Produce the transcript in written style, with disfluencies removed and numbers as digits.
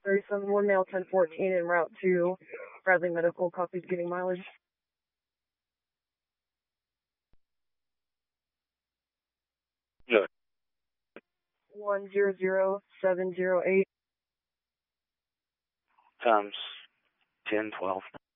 37-1 male 1014 en route to Bradley Medical. Copies getting mileage. Good. 100708. Times 1012.